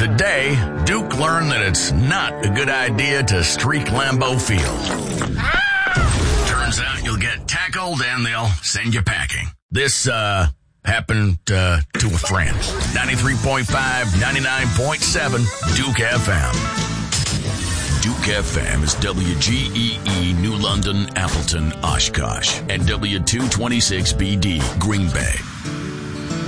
Today, Duke learned that it's not a good idea to streak Lambeau Field. Turns out you'll get tackled and they'll send you packing. This, happened to a friend. 93.5, 99.7, Duke FM. Duke FM is WGEE, New London, Appleton, Oshkosh, and W226BD, Green Bay.